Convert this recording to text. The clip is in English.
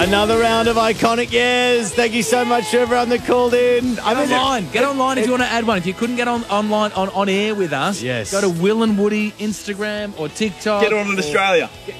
Another round of iconic years. Thank you so much to everyone that called in. Get online if you want to add one. If you couldn't get online on air with us, Yes. go to Will and Woody Instagram or TikTok. Get on in Australia.